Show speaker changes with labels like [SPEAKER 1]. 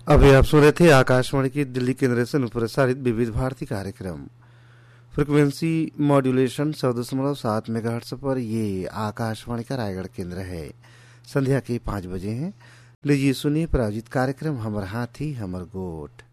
[SPEAKER 1] अभी आप सुन रहे थे आकाशवाणी की दिल्ली केंद्र से प्रसारित विविध भारती कार्यक्रम। फ्रिक्वेंसी मॉड्यूलेशन 100.7 मेगाहर्ट्ज पर ये आकाशवाणी का रायगढ़ केंद्र है। संध्या के 5 बजे हैं। लीजिए सुनिए प्रायोजित कार्यक्रम हमर हाथी हमर गोठ।